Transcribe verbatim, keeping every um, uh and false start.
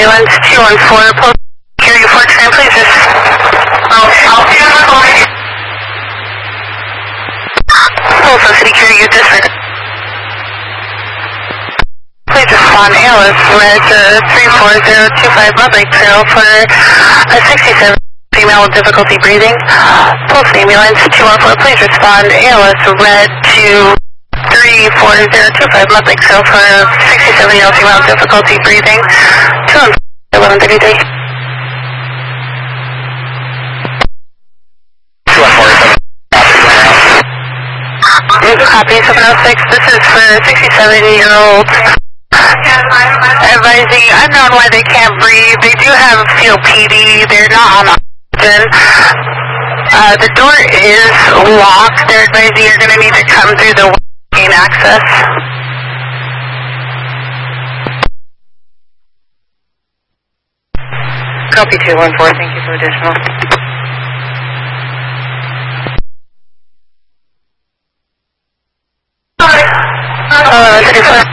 ambulance two one four, post security four ten, please just... Oh, I'll be on the line. Postal City Carrier District. Please respond, A L S red uh, three four zero two five Mudlake Trail for a sixty-seven female with difficulty breathing. Pulse ambulance two one four, please respond, A L S red two three four zero two five Mudlake Trail for a sixty-seven year old female with difficulty breathing. two one four, eleven thirty-three. Copy seven oh six, this is for sixty-seven year olds. Advising, unknown why they can't breathe. They do have C O P D. They're not on oxygen. Uh, the door is locked. They're advising you're going to need to come through the gain access. Copy two one four. Thank you for additional. Uh, thirty-four.